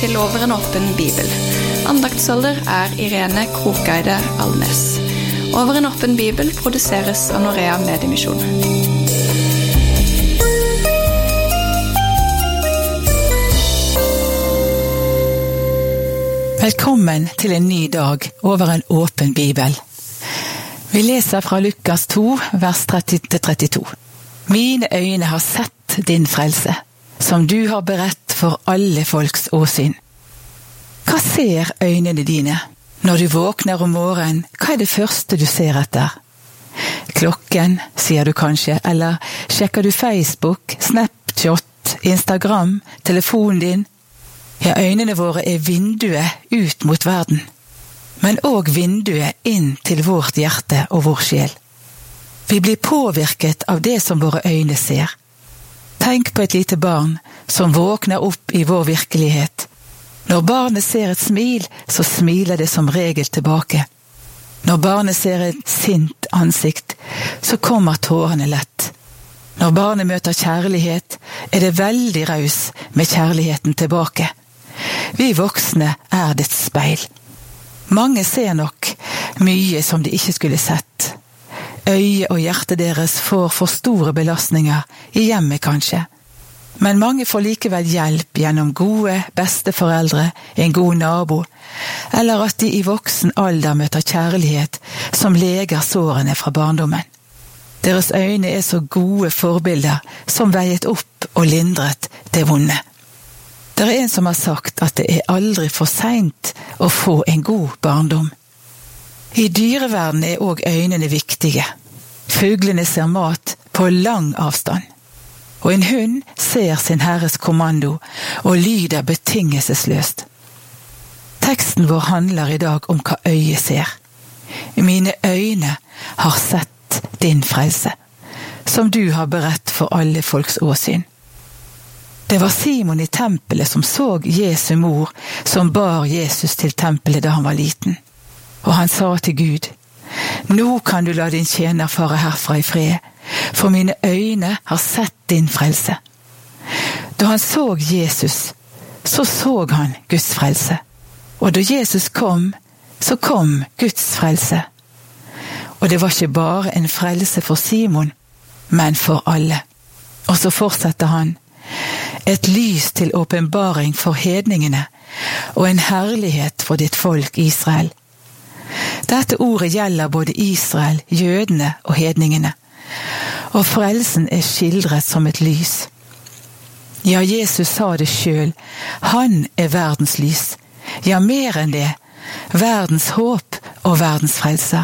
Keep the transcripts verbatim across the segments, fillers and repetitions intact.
til Over en åpen bibel. Andaktsholder er Irene Krokeide Alnes. Over en åpen bibel produseres av Norea Mediemisjon. Velkommen til en ny dag over en åpen bibel. Vi leser fra Lukas to, vers tretti til trettito. Mine øyne har sett din frelse, som du har beredt for alle folks åsyn. Hva ser øynene dine? Når du våkner om morgenen, hva er det første du ser etter? Klokken, sier du kanskje, eller sjekker du Facebook, Snapchat, Instagram, telefonen din? Ja, øynene våre er vinduet ut mot verden, men også vinduet inn til vårt hjerte og vår sjel. Vi blir påvirket av det som våre øyne ser. Tenk på et lite barn som våkner opp i vår virkelighet. Når barnet ser et smil, så smiler det som regel tilbake. Når barnet ser et sint ansikt, så kommer tårene lett. Når barnet møter kjærlighet, er det veldig raus med kjærligheten tilbake. Vi voksne er dets speil. Mange ser nok mye som de ikke skulle sett. Øye og hjerte deres får for store belastninger, i hjemmet kanskje. Men mange får likevel hjelp gjennom gode besteforeldre, en god nabo, eller at de i voksen alder møter kjærlighet som leger sårene fra barndommen. Deres øyne er så gode forbilder som veiet opp og lindret det vonde. Det er en som har sagt at det er aldri for sent å få en god barndom. I dyreverden er også øynene viktige. Fuglene ser mat på lang avstand. Og en hund ser sin herres kommando og lyder betingelsesløst. Teksten vår handler i dag om hva øyet ser. Mine øyne har sett din frelse, som du har beredt for alle folks åsyn. Det var Simon i tempelet som så Jesu mor, som bar Jesus til tempelet da han var liten. Og han sa til Gud, «Nå kan du la din tjener fare herfra i fred, for mine øyne har sett din frelse.» Da han så Jesus, så så han Guds frelse. Og da Jesus kom, så kom Guds frelse. Og det var ikke bare en frelse for Simon, men for alle. Og så fortsetter han, «Et lys til åpenbaring for hedningene, og en herlighet for ditt folk Israel.» Dette ordet gjelder både Israel, jødene og hedningene, og frelsen er skildret som et lys. Ja, Jesus sa det selv, han er verdens lys. Ja, mer enn det, verdens håp og verdens frelser.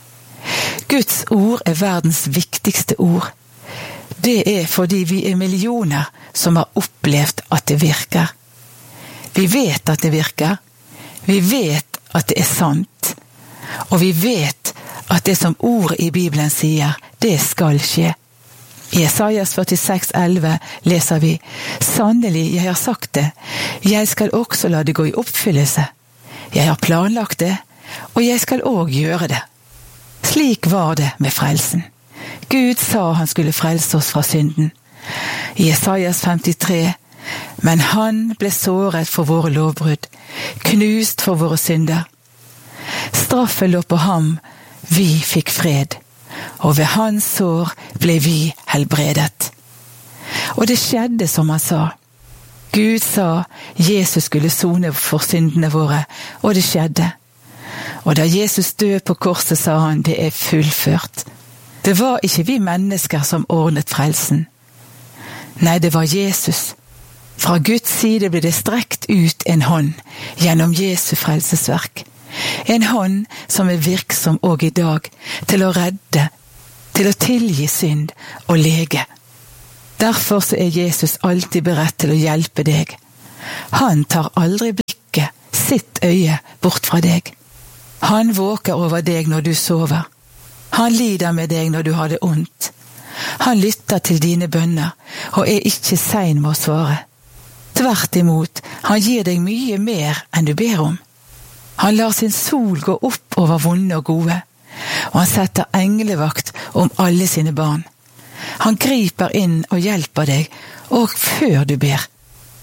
Guds ord er verdens viktigste ord. Det er fordi vi er millioner som har opplevd at det virker. Vi vet at det virker. Vi vet at det er sant. Og vi vet at det som ordet i Bibelen sier, det skal skje. I Jesajas førtiseks elleve leser vi, «Sannelig, jeg har sagt det, jeg skal også la det gå i oppfyllelse. Jeg har planlagt det, og jeg skal også gjøre det.» Slik var det med frelsen. Gud sa han skulle frelse oss fra synden. I Jesajas femtitre, «Men han ble såret for våre lovbrudd, knust for våre synder. Straffen lå på ham, vi fikk fred, og ved hans sår ble vi helbredet.» Og det skjedde som han sa. Gud sa Jesus skulle sone for syndene våre, og det skjedde. Og da Jesus døde på korset, sa han, det er fullført. Det var ikke vi mennesker som ordnet frelsen. Nei, det var Jesus. Fra Guds side ble det strekt ut en hånd gjennom Jesu frelsesverk. En hånd som er virksom også i dag, til å redde, til å tilgi synd og lege. Derfor så er Jesus alltid beredt til å hjelpe deg. Han tar aldri blikket, sitt øye, bort fra deg. Han våker over deg når du sover. Han lider med deg når du har det ondt. Han lytter til dine bønner, og er ikke sein med å svare. Tvert imot, han gir deg mye mer enn du ber om. Han lar sin sol gå opp over vonde og gode, og han setter englevakt om alle sine barn. Han griper inn og hjelper deg, og før du ber.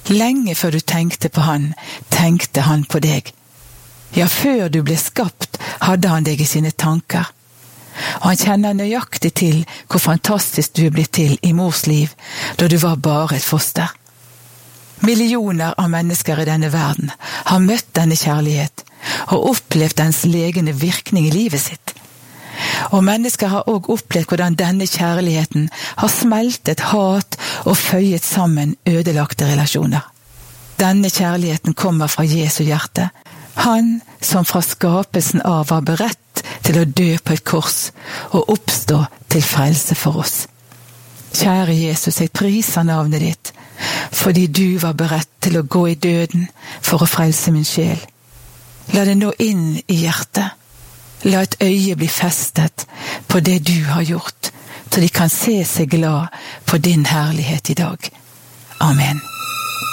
Lenge før du tenkte på han, tenkte han på deg. Ja, før du ble skapt, hadde han deg i sine tanker. Og han kjenner nøyaktig til hvor fantastisk du er blitt til i mors liv, da du var bare et foster. Millioner av mennesker i denne verden har møtt denne kjærlighet, og opplevd dens legende virkning i livet sitt. Og mennesker har også opplevd hvordan denne kjærligheten har smeltet hat og føyet sammen ødelagte relasjoner. Denne kjærligheten kommer fra Jesu hjerte. Han som fra skapelsen av var beredt til å dø på et kors og oppstå til frelse for oss. Kjære Jesus, jeg priser navnet ditt, fordi du var beredt til å gå i døden for å frelse min sjel. La det nå inn i hjertet. La et øye bli festet på det du har gjort, så de kan se seg glad på din herlighet i dag. Amen.